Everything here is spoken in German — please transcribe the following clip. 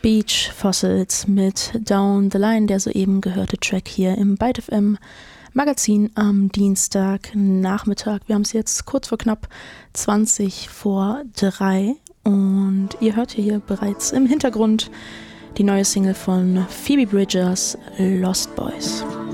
Beach Fossils mit Down the Line, der soeben gehörte Track hier im Byte FM Magazin am Dienstagnachmittag. Wir haben es jetzt kurz vor knapp 20 vor 3 und ihr hört hier bereits im Hintergrund die neue Single von Phoebe Bridgers, Lost Boys.